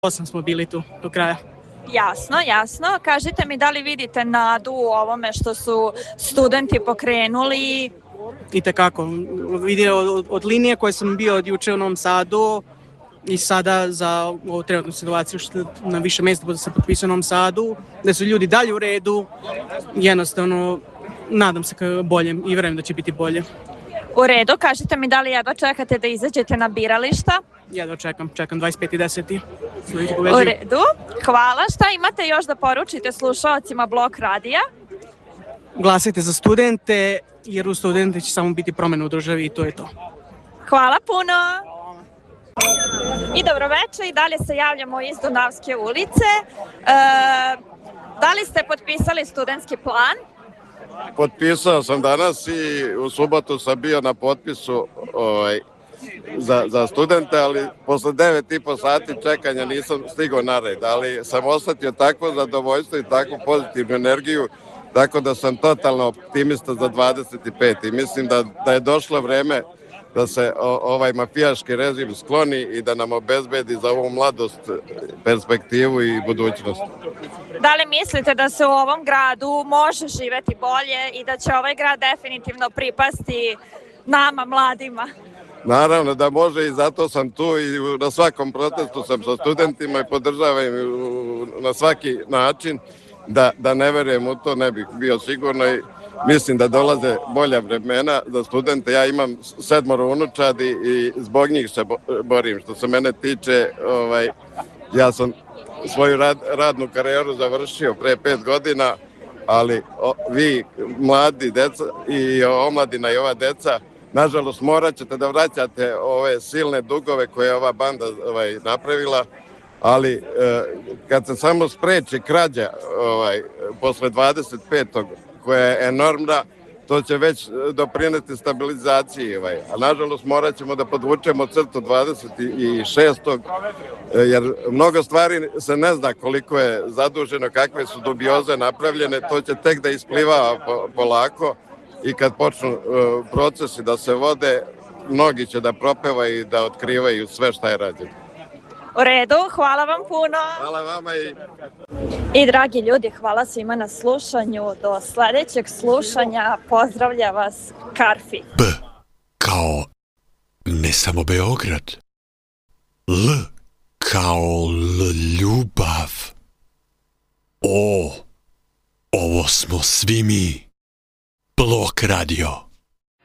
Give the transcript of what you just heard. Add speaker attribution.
Speaker 1: 8 smo bili tu do kraja.
Speaker 2: Jasno, jasno. Kažite mi, da li vidite nadu u ovome što su studenti pokrenuli?
Speaker 1: I tekako. Vidio od linije koje sam bio od juče u Novom Sadu i sada za ovu trenutnu situaciju što na više mjesta bude se potpisao u Novom Sadu, da su ljudi dalje u redu, jednostavno nadam se ka boljem i vjerujem da će biti bolje.
Speaker 2: U redu, kažite mi, da li jedva čekate da izađete na birališta?
Speaker 1: Jedva čekam 25.10.
Speaker 2: U redu, hvala. Šta imate još da poručite slušalcima Blok radija?
Speaker 1: Glasajte za studente, jer u studente će samo biti promjena u državi i to je to.
Speaker 2: Hvala puno! I dobroveče, i dalje se javljamo iz Dunavske ulice. Da li ste potpisali studentski plan?
Speaker 3: Potpisao sam danas i u subotu sam bio na potpisu za studente, ali posle 9,5 sati čekanja nisam stigao na red, ali sam osjetio takvo zadovoljstvo i takvu pozitivnu energiju, tako da sam totalno optimista za 25. I mislim da je došlo vreme da se ovaj mafijaški režim skloni i da nam obezbedi za ovu mladost perspektivu i budućnost.
Speaker 2: Da li mislite da se u ovom gradu može živeti bolje i da će ovaj grad definitivno pripasti nama, mladima?
Speaker 3: Naravno da može i zato sam tu i na svakom protestu sam sa studentima i podržavam na svaki način. Da ne verujem u to ne bih bio sigurno i mislim da dolaze bolja vremena za studente. Ja imam 7 unučadi i zbog njih se borim. Što se mene tiče, ja sam svoju radnu karijeru završio pre 5 godina, ali vi, mladi deca i omladina i ova deca, nažalost morat ćete da vraćate ove silne dugove koje je ova banda napravila, ali kad se samo spreči krađa posle 25. koja je enormna, to će već doprineti stabilizaciji. A nažalost morat ćemo da podvučemo crtu 26. jer mnogo stvari se ne zna koliko je zaduženo, kakve su dubioze napravljene, to će tek da ispliva polako i kad počnu procesi da se vode, mnogi će da propevaju i da otkrivaju sve šta je rađeno.
Speaker 2: U redu, hvala vam puno.
Speaker 3: Hvala vama
Speaker 2: I dragi ljudi, hvala svima na slušanju. Do sljedećeg slušanja pozdravlja vas Karfi.
Speaker 4: B kao ne samo Beograd. L kao ljubav. O, ovo smo svi mi. Blok radio.